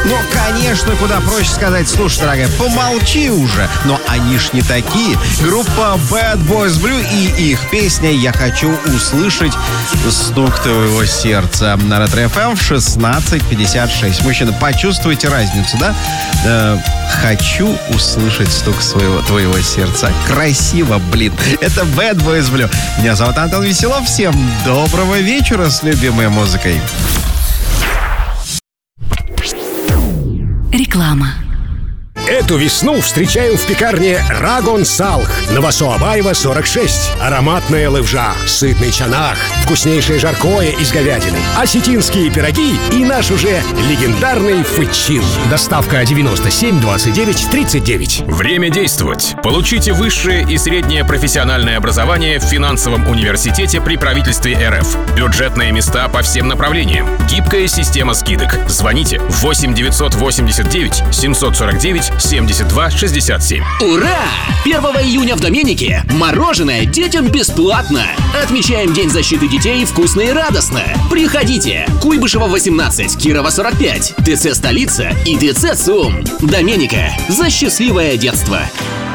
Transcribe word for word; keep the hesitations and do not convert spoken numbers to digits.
Ну, конечно, куда проще сказать: слушай, дорогая, помолчи уже. Но они ж не такие. Группа Bad Boys Blue и их песня «Я хочу услышать стук твоего сердца». На Ретро-эф эм в шестнадцать пятьдесят шесть. Мужчина, почувствуйте разницу, да? Э, хочу услышать стук своего, твоего сердца. Красиво, блин. Это Bad Boys Blue. Меня зовут Антон Веселов. Всем доброго вечера с любимой музыкой. Реклама. Эту весну встречаем в пекарне Рагон Салх. Новосоабаева, сорок шесть. Ароматная лывжа, сытный чанах, вкуснейшее жаркое из говядины, осетинские пироги и наш уже легендарный фычин. Доставка девяносто семь двадцать девять тридцать девять. Время действовать. Получите высшее и среднее профессиональное образование в финансовом университете при правительстве эр эф. Бюджетные места по всем направлениям. Гибкая система скидок. Звоните восемь девятьсот восемьдесят девять семьсот сорок девять семьдесят два шестьдесят семь. Ура! первого июня в Доменике мороженое детям бесплатно. Отмечаем День защиты детей вкусно и радостно. Приходите. Куйбышева восемнадцать, Кирова сорок пять, ТЦ «Столица» и ТЦ «ЦУМ». Доменика. За счастливое детство.